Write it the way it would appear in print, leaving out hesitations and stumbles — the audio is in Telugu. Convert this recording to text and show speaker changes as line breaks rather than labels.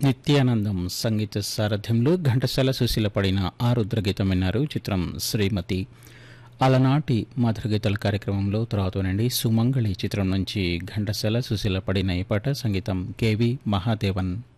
నిత్యానందం సంగీత సారథ్యంలో ఘంటసాల సుశీల పడిన ఆ రుద్రగీతం విన్నారు. చిత్రం శ్రీమతి. అలనాటి మధురగీతాల కార్యక్రమంలో తర్వాతనండి సుమంగళి చిత్రం నుంచి ఘంటసాల సుశీల పడిన ఈ పాట. సంగీతం కెవి మహాదేవన్.